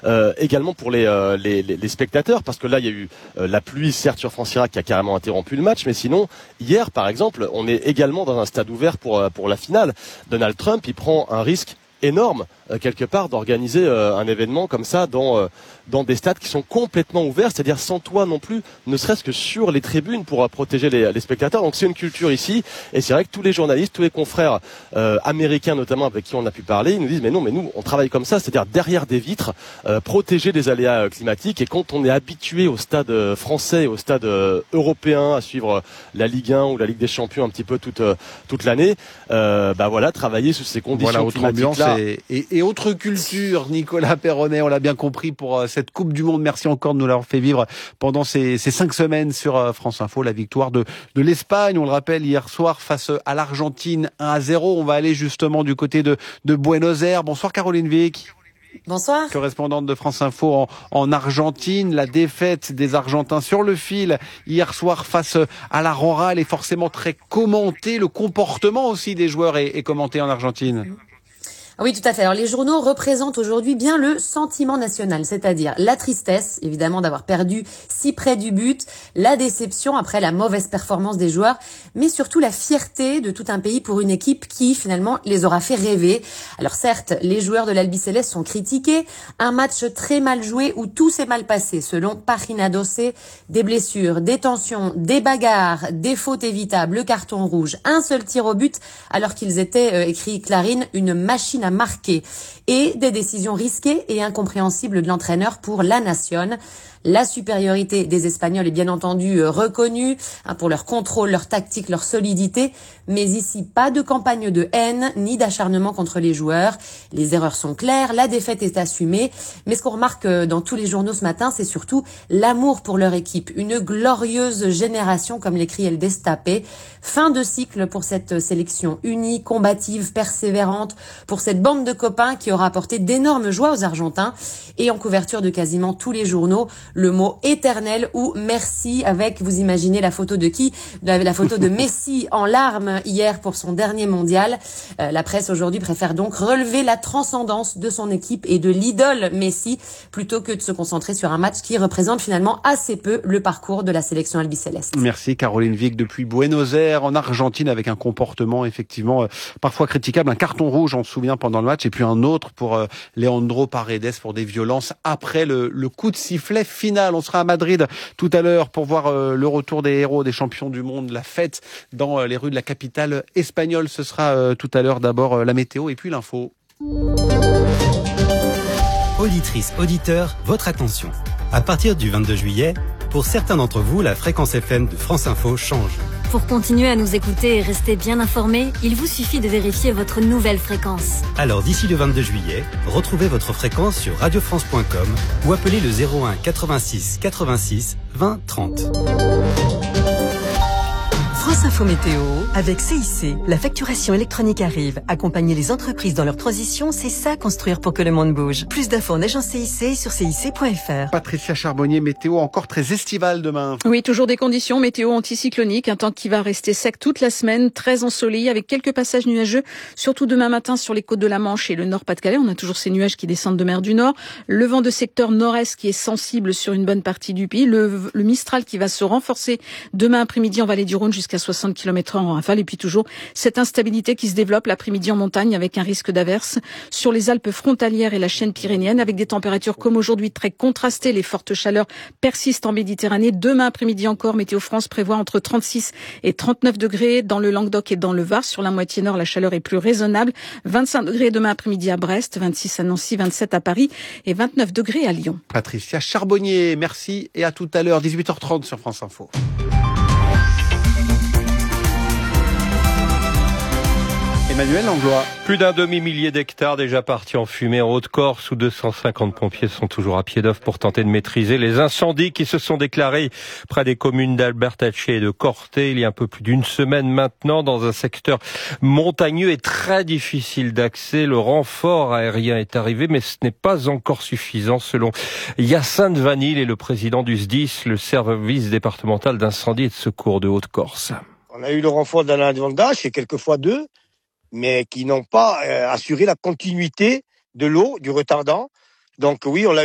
également pour les spectateurs, parce que là il y a eu la pluie certes sur Franz-Irak qui a carrément interrompu le match, mais sinon hier par exemple on est également dans un stade ouvert pour la finale. Donald Trump il prend un risque énorme quelque part d'organiser un événement comme ça dans des stades qui sont complètement ouverts, c'est-à-dire sans toit non plus, ne serait-ce que sur les tribunes pour protéger les spectateurs. Donc c'est une culture ici, et c'est vrai que tous les journalistes, tous les confrères américains notamment avec qui on a pu parler, ils nous disent mais nous on travaille comme ça, c'est-à-dire derrière des vitres, protéger des aléas climatiques. Et quand on est habitué au stade français, au stade européen, à suivre la Ligue 1 ou la Ligue des Champions un petit peu toute l'année, voilà, travailler sous ces conditions climatiques-là. Et autre culture, Nicolas Perronnet, on l'a bien compris pour cette Coupe du Monde. Merci encore de nous l'avoir fait vivre pendant ces 5 semaines sur France Info. La victoire de l'Espagne, on le rappelle, hier soir face à l'Argentine 1-0. On va aller justement du côté de Buenos Aires. Bonsoir Caroline Vic. Bonsoir. Correspondante de France Info en Argentine. La défaite des Argentins sur le fil hier soir face à la Roral est forcément très commentée. Le comportement aussi des joueurs est commenté en Argentine. Oui, tout à fait. Alors, les journaux représentent aujourd'hui bien le sentiment national, c'est-à-dire la tristesse, évidemment, d'avoir perdu si près du but, la déception après la mauvaise performance des joueurs, mais surtout la fierté de tout un pays pour une équipe qui, finalement, les aura fait rêver. Alors, certes, les joueurs de l'Albiceleste sont critiqués. Un match très mal joué où tout s'est mal passé, selon Pagina Doce. Des blessures, des tensions, des bagarres, des fautes évitables, le carton rouge, un seul tir au but, alors qu'ils étaient, écrit Clarín, une machine à marquer, et des décisions risquées et incompréhensibles de l'entraîneur pour la Nation. La supériorité des Espagnols est bien entendu reconnue pour leur contrôle, leur tactique, leur solidité, mais ici pas de campagne de haine ni d'acharnement contre les joueurs. Les erreurs sont claires, la défaite est assumée, mais ce qu'on remarque dans tous les journaux ce matin, c'est surtout l'amour pour leur équipe, une glorieuse génération comme l'écrit El Destape. Fin de cycle pour cette sélection unie, combative, persévérante, pour cette bande de copains qui aura apporté d'énormes joies aux Argentins. Et en couverture de quasiment tous les journaux, le mot éternel ou merci, avec, vous imaginez la photo de qui? La photo de Messi en larmes hier pour son dernier mondial. La presse aujourd'hui préfère donc relever la transcendance de son équipe et de l'idole Messi plutôt que de se concentrer sur un match qui représente finalement assez peu le parcours de la sélection albiceleste. Merci Caroline Vic depuis Buenos Aires en Argentine, avec un comportement effectivement parfois critiquable, un carton rouge on se souvient pendant le match, et puis un autre pour Leandro Paredes pour des violences après le coup de sifflet final. On sera à Madrid tout à l'heure pour voir le retour des héros, des champions du monde, la fête dans les rues de la capitale espagnole. Ce sera tout à l'heure. D'abord la météo et puis l'info. Auditrices, auditeurs, votre attention. À partir du 22 juillet, pour certains d'entre vous, la fréquence FM de France Info change. Pour continuer à nous écouter et rester bien informés, il vous suffit de vérifier votre nouvelle fréquence. Alors d'ici le 22 juillet, retrouvez votre fréquence sur radiofrance.com ou appelez le 01 86 86 20 30. France Info Météo avec CIC. La facturation électronique arrive. Accompagner les entreprises dans leur transition, c'est ça, construire pour que le monde bouge. Plus d'infos en agence CIC sur cic.fr. Patricia Charbonnier, météo encore très estivale demain. Oui, toujours des conditions météo anticycloniques, un temps qui va rester sec toute la semaine, très ensoleillé avec quelques passages nuageux, surtout demain matin sur les côtes de la Manche et le Nord-Pas-de-Calais. On a toujours ces nuages qui descendent de mer du Nord. Le vent de secteur nord-est qui est sensible sur une bonne partie du pays. Le Mistral qui va se renforcer demain après-midi en vallée du Rhône jusqu'à 60 km/h en rafale, et puis toujours cette instabilité qui se développe l'après-midi en montagne avec un risque d'averse sur les Alpes frontalières et la chaîne pyrénéenne, avec des températures comme aujourd'hui très contrastées. Les fortes chaleurs persistent en Méditerranée. Demain après-midi encore, Météo France prévoit entre 36 et 39 degrés dans le Languedoc et dans le Var. Sur la moitié nord, la chaleur est plus raisonnable. 25 degrés demain après-midi à Brest, 26 à Nancy, 27 à Paris et 29 degrés à Lyon. Patricia Charbonnier, merci et à tout à l'heure, 18h30 sur France Info. Emmanuel Langlois. Plus d'un demi-millier d'hectares déjà partis en fumée en Haute-Corse, où 250 pompiers sont toujours à pied d'œuvre pour tenter de maîtriser les incendies qui se sont déclarés près des communes d'Albertache et de Corté il y a un peu plus d'une semaine maintenant, dans un secteur montagneux et très difficile d'accès. Le renfort aérien est arrivé, mais ce n'est pas encore suffisant selon Hyacinthe Vanille et le président du SDIS, le service départemental d'incendie et de secours de Haute-Corse. On a eu le renfort d'un Vendage et quelquefois deux, mais qui n'ont pas assuré la continuité de l'eau, du retardant. Donc oui, on l'a